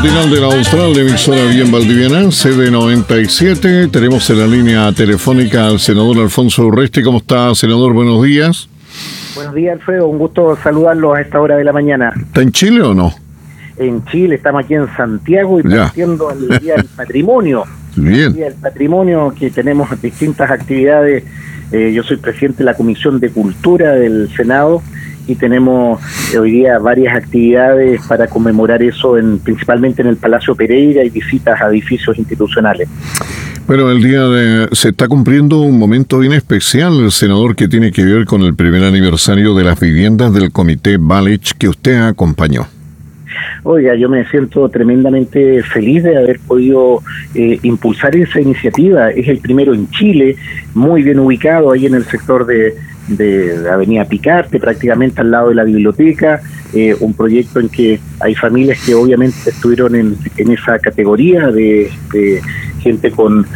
matinal de la Austral, de emisora bien valdiviana, sede 97. Tenemos en la línea telefónica al senador Alfonso Urresti. ¿Cómo está, senador? Buenos días. Buenos días, Alfredo. Un gusto saludarlos a esta hora de la mañana. ¿Está en Chile o no? En Chile, estamos aquí en Santiago y partiendo el Día del Patrimonio. Bien. El Día del Patrimonio, que tenemos distintas actividades. Yo soy presidente de la Comisión de Cultura del Senado y tenemos hoy día varias actividades para conmemorar eso, principalmente en el Palacio Pereira, y visitas a edificios institucionales. Bueno, se está cumpliendo un momento bien especial, senador, que tiene que ver con el primer aniversario de las viviendas del Comité Balich que usted acompañó. Oiga, yo me siento tremendamente feliz de haber podido impulsar esa iniciativa. Es el primero en Chile, muy bien ubicado ahí en el sector de Avenida Picarte, prácticamente al lado de la biblioteca, un proyecto en que hay familias que obviamente estuvieron en esa categoría de gente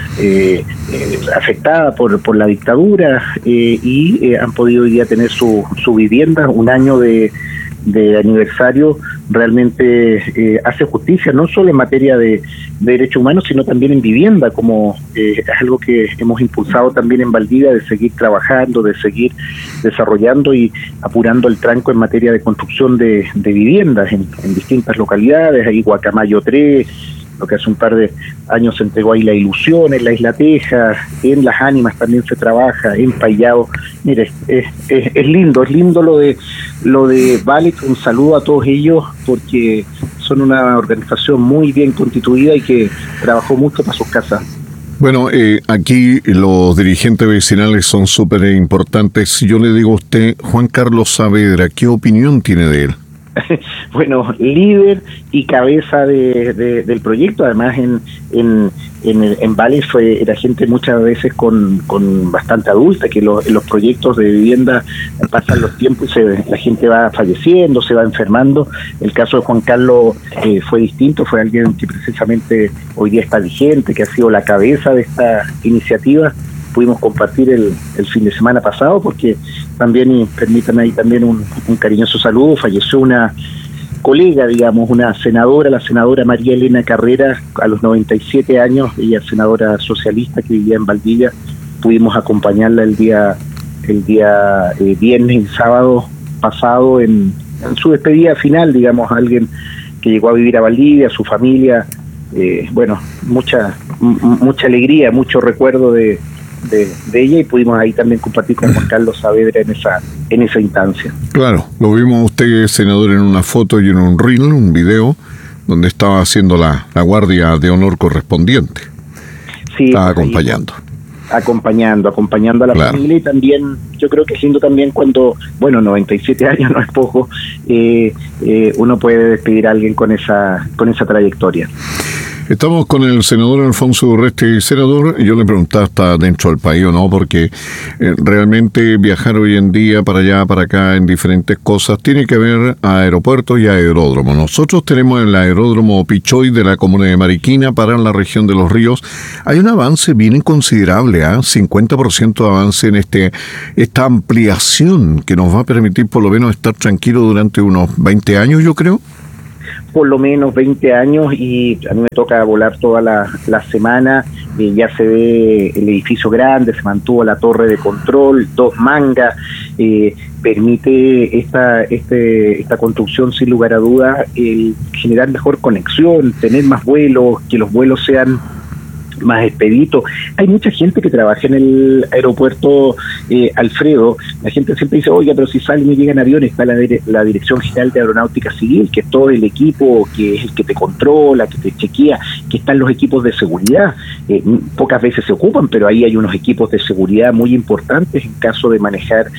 afectada por la dictadura y han podido hoy día tener su vivienda. Un año de aniversario realmente hace justicia, no solo en materia de derechos humanos, sino también en vivienda, como es algo que hemos impulsado también en Valdivia, de seguir trabajando, de seguir desarrollando y apurando el tranco en materia de construcción de viviendas en distintas localidades. Ahí Guacamayo 3, lo que hace un par de años se entregó ahí La Ilusión, en la Isla Tejas, en Las Ánimas también se trabaja, en Payao. Mire, es lindo lo de Balich. Un saludo a todos ellos, porque son una organización muy bien constituida y que trabajó mucho para sus casas. Bueno, aquí los dirigentes vecinales son súper importantes. Yo le digo a usted, Juan Carlos Saavedra, ¿qué opinión tiene de él? Bueno, líder y cabeza del proyecto. Además en Balich era gente muchas veces con bastante adulta, que en los proyectos de vivienda pasan los tiempos y la gente va falleciendo, se va enfermando. El caso de Juan Carlos fue distinto, fue alguien que precisamente hoy día está vigente, que ha sido la cabeza de esta iniciativa. Pudimos compartir el fin de semana pasado, porque también, y permítanme ahí también un cariñoso saludo, falleció una colega, digamos, una senadora, la senadora María Elena Carrera, a los 97 años, ella senadora socialista que vivía en Valdivia. Pudimos acompañarla el día viernes y sábado pasado en su despedida final, digamos, alguien que llegó a vivir a Valdivia, su familia, bueno, mucha alegría, mucho recuerdo de ella, y pudimos ahí también compartir con Juan Carlos Saavedra en esa instancia. Claro, lo vimos usted, senador, en una foto y en un reel, un video, donde estaba haciendo la guardia de honor correspondiente. Sí, estaba acompañando. Acompañando a la familia, y también yo creo que es lindo también cuando, 97 años no es poco, uno puede despedir a alguien con esa trayectoria. Estamos con el senador Alfonso Urresti. Senador, yo le preguntaba, ¿está dentro del país o no? Porque realmente viajar hoy en día para allá, para acá, en diferentes cosas, tiene que ver a aeropuertos y aeródromo. Nosotros tenemos el aeródromo Pichoy de la comuna de Mariquina para la región de Los Ríos. Hay un avance bien considerable, 50% de avance en esta ampliación que nos va a permitir por lo menos estar tranquilos durante unos 20 años, yo creo. Por lo menos 20 años, y a mí me toca volar toda la semana. Ya se ve el edificio grande, se mantuvo la torre de control, 2 mangas, permite esta construcción sin lugar a dudas generar mejor conexión, tener más vuelos, que los vuelos sean más expedito. Hay mucha gente que trabaja en el aeropuerto, Alfredo. La gente siempre dice, oiga, pero si salen y llegan aviones, está la Dirección General de Aeronáutica Civil, que es todo el equipo, que es el que te controla, que te chequea, que están los equipos de seguridad. Pocas veces se ocupan, pero ahí hay unos equipos de seguridad muy importantes en caso de manejar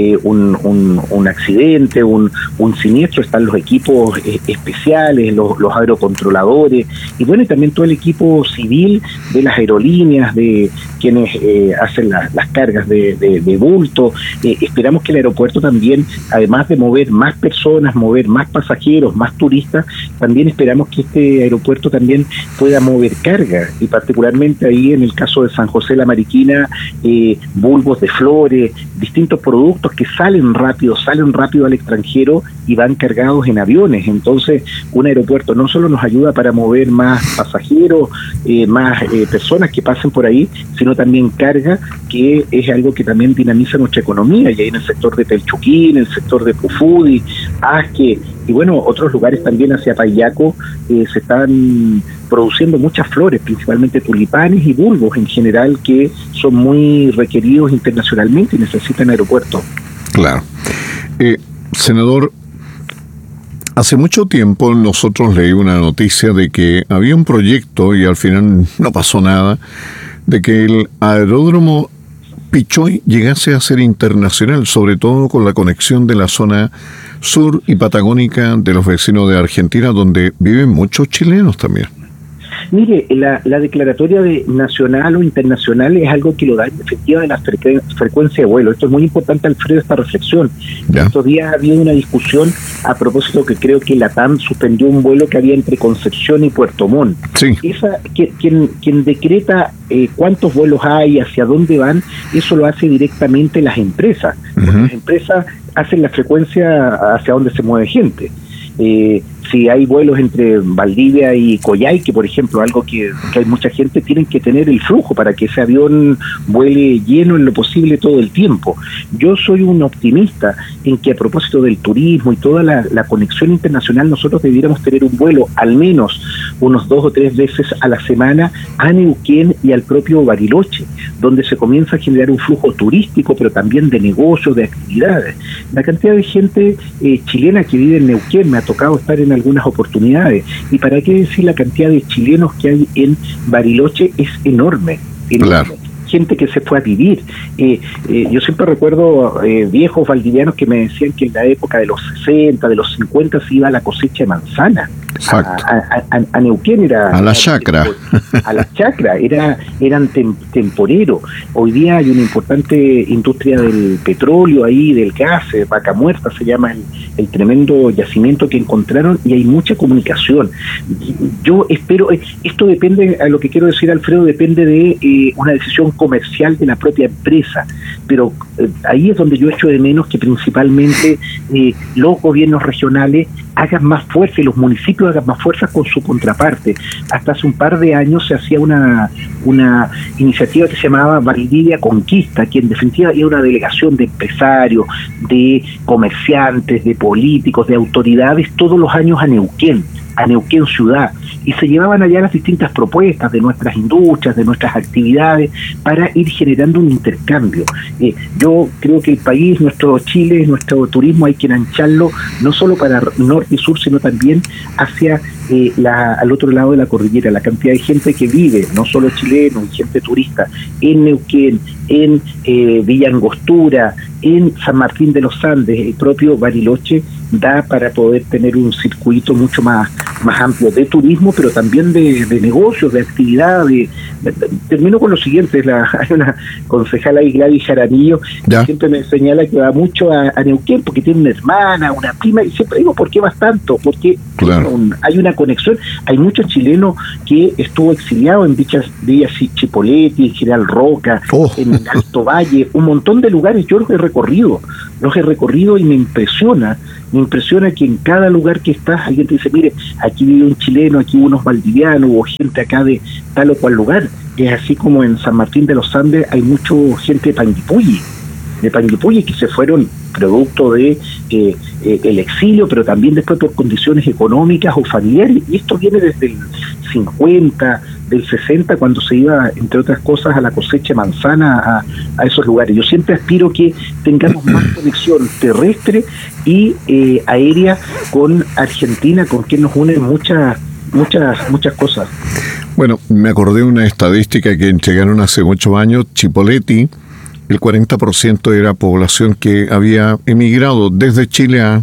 un accidente, un siniestro. Están los equipos especiales, los aerocontroladores, y bueno, y también todo el equipo civil las aerolíneas, de quienes hacen las cargas de bulto. Esperamos que el aeropuerto también, además de mover más personas, mover más pasajeros, más turistas, también esperamos que este aeropuerto también pueda mover carga, y particularmente ahí en el caso de San José La Mariquina, bulbos de flores, distintos productos que salen rápido al extranjero y van cargados en aviones. Entonces, un aeropuerto no solo nos ayuda para mover más pasajeros, más personas que pasen por ahí, sino también carga, que es algo que también dinamiza nuestra economía, y ahí en el sector de Telchuquín, en el sector de Pufudi, Asque, y bueno, otros lugares también hacia Payaco, se están produciendo muchas flores, principalmente tulipanes y bulbos en general, que son muy requeridos internacionalmente y necesitan aeropuertos. Claro. Senador, hace mucho tiempo nosotros leí una noticia de que había un proyecto, y al final no pasó nada, de que el aeródromo Pichoy llegase a ser internacional, sobre todo con la conexión de la zona sur y patagónica de los vecinos de Argentina, donde viven muchos chilenos también. Mire, la declaratoria de nacional o internacional es algo que lo da en definitiva de la frecuencia de vuelo. Esto es muy importante, Alfredo, esta reflexión. ¿Ya? Estos días ha habido una discusión a propósito que creo que LATAM suspendió un vuelo que había entre Concepción y Puerto Montt. Sí. Quien decreta cuántos vuelos hay, hacia dónde van, eso lo hace directamente las empresas. Porque las empresas hacen la frecuencia hacia donde se mueve gente. Si hay vuelos entre Valdivia y Coyhaique, por ejemplo, algo que hay mucha gente, tienen que tener el flujo para que ese avión vuele lleno en lo posible todo el tiempo. Yo soy un optimista en que, a propósito del turismo y toda la conexión internacional, nosotros debiéramos tener un vuelo al menos unos 2 o 3 veces a la semana a Neuquén y al propio Bariloche, donde se comienza a generar un flujo turístico, pero también de negocios, de actividades. La cantidad de gente chilena que vive en Neuquén, me ha tocado estar en algunas oportunidades, y para qué decir la cantidad de chilenos que hay en Bariloche, es enorme. Claro. Gente que se fue a vivir. Yo siempre recuerdo viejos valdivianos que me decían que en la época de los 60, de los 50 se iba a la cosecha de manzana. Exacto. A Neuquén era... A la chacra. A la chacra, eran temporeros. Hoy día hay una importante industria del petróleo ahí, del gas, Vaca Muerta se llama el tremendo yacimiento que encontraron, y hay mucha comunicación. Yo espero, esto depende, a lo que quiero decir, Alfredo, depende de una decisión comercial de la propia empresa, pero ahí es donde yo echo de menos que principalmente los gobiernos regionales hagan más fuerza, y los municipios hagan más fuerza con su contraparte. Hasta hace un par de años se hacía una iniciativa que se llamaba Valdivia Conquista, que en definitiva era una delegación de empresarios, de comerciantes, de políticos, de autoridades, todos los años a Neuquén ciudad, y se llevaban allá las distintas propuestas de nuestras industrias, de nuestras actividades, para ir generando un intercambio. Yo creo que el país, nuestro Chile, nuestro turismo, hay que engancharlo no solo para norte y sur, sino también hacia al otro lado de la cordillera. La cantidad de gente que vive, no solo chilenos, gente turista, en Neuquén, en Villa Angostura, en San Martín de los Andes, el propio Bariloche, da para poder tener un circuito mucho más amplio de turismo, pero también de negocios, de actividad. Termino con lo siguiente: hay una concejala ahí, Gladys Jaramillo, que siempre me señala que va mucho a Neuquén porque tiene una hermana, una prima, y siempre digo, ¿por qué vas tanto? Porque hay una conexión. Hay muchos chilenos que estuvo exiliado en Villa Chipoleti, en General Roca, en Alto Valle, un montón de lugares. Yo los he recorrido y me impresiona que en cada lugar que estás alguien te dice, mire, aquí vive un chileno, aquí hubo unos valdivianos, hubo gente acá de tal o cual lugar. Es así como en San Martín de los Andes hay mucha gente de Panguipulli que se fueron producto de el exilio, pero también después por condiciones económicas o familiares, y esto viene desde el 50, del 60, cuando se iba, entre otras cosas, a la cosecha de manzana a esos lugares. Yo siempre aspiro que tengamos más conexión terrestre y aérea con Argentina, con quien nos unen muchas cosas. Bueno, me acordé de una estadística que entregaron hace muchos años. Chipoleti, el 40% era población que había emigrado desde Chile a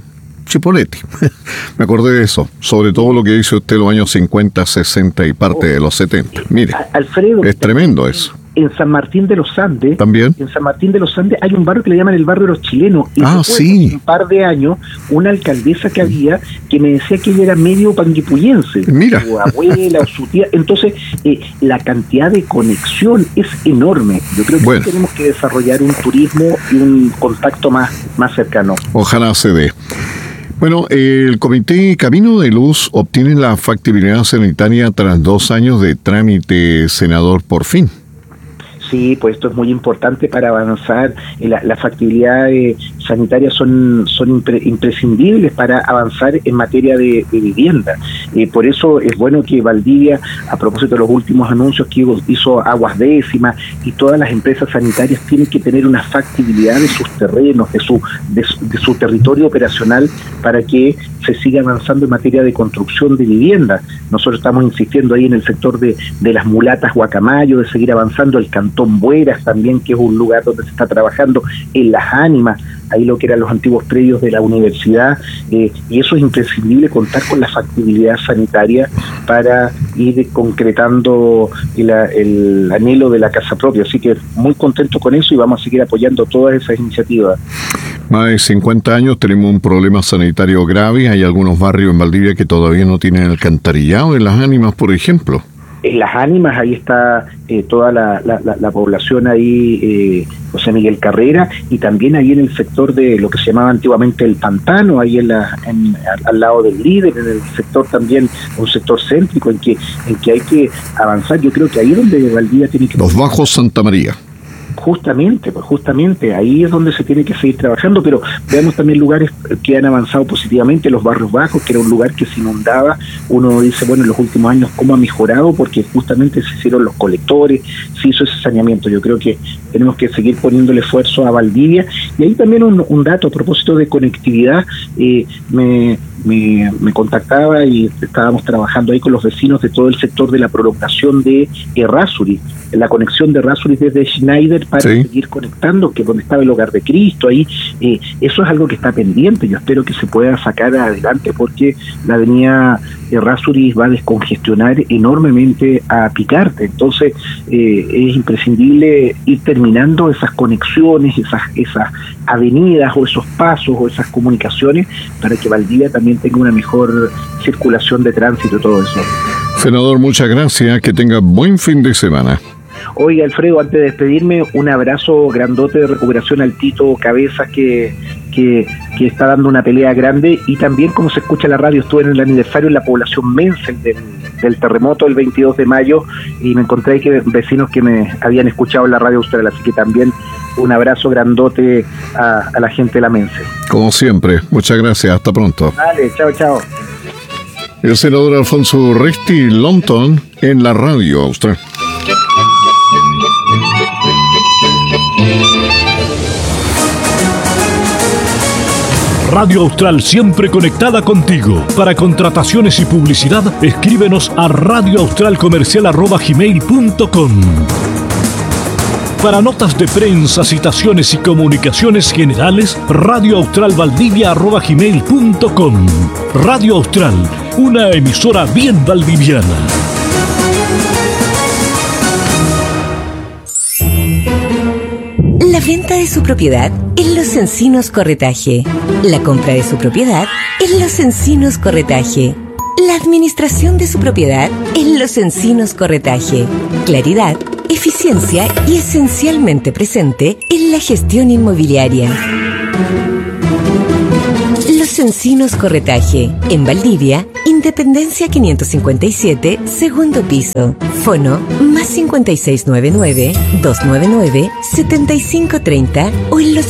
Chipoleti. Me acordé de eso, sobre todo lo que dice usted en los años 50, 60 y parte de los 70. Mire, Alfredo, es tremendo eso. En San Martín de los Andes, ¿también? En San Martín de los Andes hay un barrio que le llaman el barrio de los chilenos. Y sí. Un par de años, una alcaldesa que había que me decía que ella era medio panguipuyense. Mira. Su abuela o su tía. Entonces, la cantidad de conexión es enorme. Yo creo que tenemos que desarrollar un turismo y un contacto más cercano. Ojalá se dé. Bueno, el Comité Camino de Luz obtiene la factibilidad sanitaria tras 2 años de trámite, senador, por fin. Sí, pues esto es muy importante para avanzar. La factibilidad sanitaria son imprescindibles para avanzar en materia de vivienda. Por eso es bueno que Valdivia, a propósito de los últimos anuncios que hizo Aguas Décimas, y todas las empresas sanitarias tienen que tener una factibilidad de sus terrenos, de su territorio operacional, para que se siga avanzando en materia de construcción de vivienda. Nosotros estamos insistiendo ahí en el sector de las mulatas Guacamayo, de seguir avanzando, el Cantón Bueras también, que es un lugar donde se está trabajando, en Las Ánimas, ahí lo que eran los antiguos predios de la universidad, y eso es imprescindible, contar con la factibilidad sanitaria para ir concretando el anhelo de la casa propia. Así que muy contento con eso y vamos a seguir apoyando todas esas iniciativas. Más de 50 años tenemos un problema sanitario grave. Hay algunos barrios en Valdivia que todavía no tienen alcantarillado, en Las Ánimas, por ejemplo. En Las Ánimas, ahí está toda la población ahí, José Miguel Carrera, y también ahí en el sector de lo que se llamaba antiguamente el Pantano, ahí al lado del Líder, en el sector también, un sector céntrico en que hay que avanzar. Yo creo que ahí es donde Valdivia tiene que... Los Bajos Santa María. Justamente, ahí es donde se tiene que seguir trabajando, pero veamos también lugares que han avanzado positivamente, los barrios bajos, que era un lugar que se inundaba. Uno dice, bueno, en los últimos años, ¿cómo ha mejorado? Porque justamente se hicieron los colectores, se hizo ese saneamiento. Yo creo que tenemos que seguir poniéndole esfuerzo a Valdivia. Y ahí también un dato a propósito de conectividad, me contactaba y estábamos trabajando ahí con los vecinos de todo el sector de la prolongación de Errázuriz, la conexión de Errázuriz desde Schneider para seguir conectando, que donde estaba el Hogar de Cristo, ahí eso es algo que está pendiente. Yo espero que se pueda sacar adelante, porque la avenida Errázuriz va a descongestionar enormemente a Picarte. Entonces es imprescindible ir terminando esas conexiones, esas avenidas o esos pasos o esas comunicaciones, para que Valdivia también tenga una mejor circulación de tránsito y todo eso. Senador, muchas gracias, que tenga buen fin de semana. Oiga, Alfredo, antes de despedirme, un abrazo grandote de recuperación al Tito Cabezas, que está dando una pelea grande, y también, como se escucha en la radio, estuve en el aniversario en la población Mensel del terremoto del 22 de mayo, y me encontré que vecinos que me habían escuchado en la radio austral, así que también un abrazo grandote a la gente de la Mensel. Como siempre, muchas gracias, hasta pronto. Vale, chao. El senador Alfonso Resti Lonton en la radio austral. Radio Austral, siempre conectada contigo. Para contrataciones y publicidad, escríbenos a radioaustralcomercial@gmail.com. Para notas de prensa, citaciones y comunicaciones generales, radioaustralvaldivia@gmail.com. Radio Austral, una emisora bien valdiviana. La venta de su propiedad en Los Encinos Corretaje. La compra de su propiedad en Los Encinos Corretaje. La administración de su propiedad en Los Encinos Corretaje. Claridad, eficiencia y esencialmente presente en la gestión inmobiliaria. Los Encinos Corretaje, en Valdivia, Independencia 557, segundo piso. Fono +5699-299-7530 o en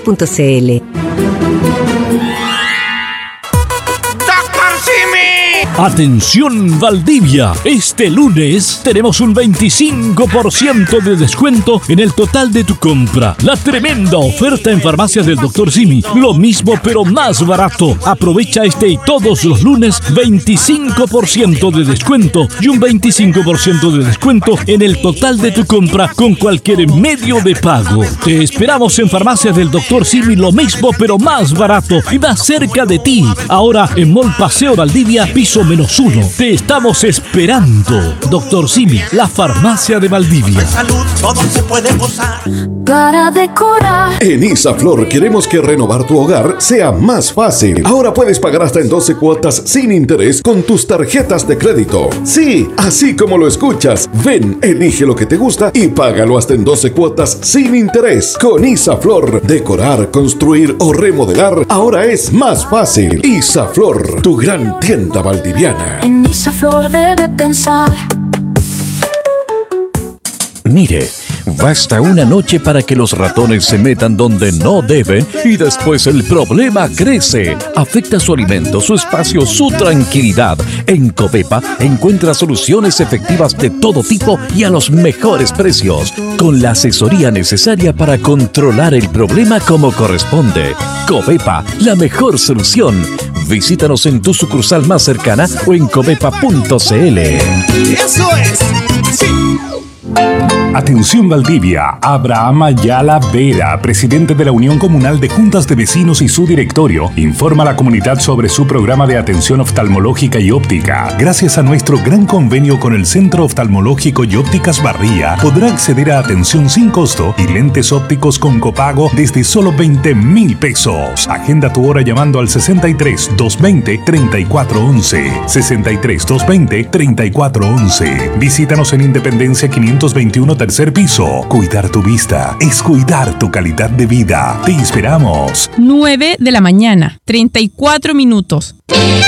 losencinos.cl. ¡Doctor Simi! Atención Valdivia, este lunes tenemos un 25% de descuento en el total de tu compra. La tremenda oferta en farmacias del Dr. Simi, lo mismo pero más barato. Aprovecha este y todos los lunes 25% de descuento y un 25% de descuento en el total de tu compra con cualquier medio de pago. Te esperamos en farmacias del Dr. Simi, lo mismo pero más barato y más cerca de ti. Ahora en Mall Paseo Valdivia, piso -1. Te estamos esperando. Dr. Simi, la farmacia de Valdivia. Salud, todo se puede gozar. Para decorar. En Isaflor queremos que renovar tu hogar sea más fácil. Ahora puedes pagar hasta en 12 cuotas sin interés con tus tarjetas de crédito. Sí, así como lo escuchas. Ven, elige lo que te gusta y págalo hasta en 12 cuotas sin interés. Con Isaflor, decorar, construir o remodelar ahora es más fácil. Isaflor, tu gran tienda valdiviana. En Isaflor debe pensar. Mire, basta una noche para que los ratones se metan donde no deben y después el problema crece. Afecta su alimento, su espacio, su tranquilidad. En Covepa encuentra soluciones efectivas de todo tipo y a los mejores precios, con la asesoría necesaria para controlar el problema como corresponde. Covepa, la mejor solución. Visítanos en tu sucursal más cercana o en covepa.cl. ¡Eso es! ¡Sí! Atención Valdivia, Abraham Ayala Vera, presidente de la Unión Comunal de Juntas de Vecinos y su directorio, informa a la comunidad sobre su programa de atención oftalmológica y óptica. Gracias a nuestro gran convenio con el Centro Oftalmológico y Ópticas Barría, podrá acceder a atención sin costo y lentes ópticos con copago desde solo 20,000 pesos. Agenda tu hora llamando al 63 220 3411. 63 220 3411. Visítanos en Independencia 521 tercer piso. Cuidar tu vista es cuidar tu calidad de vida. Te esperamos. 9 de la mañana, 34 minutos.